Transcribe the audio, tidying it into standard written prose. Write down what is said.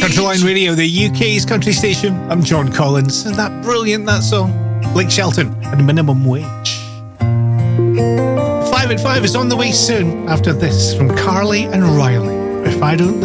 Countryline Radio, the UK's country station. I'm John Collins. Isn't that brilliant, that song? Blake Shelton and Minimum Wage. 5 at 5 is on the way soon after this from Carly and Riley. If I don't